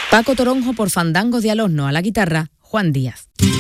Paco Toronjo por Fandangos de Alorno, a la guitarra, Juan Díaz.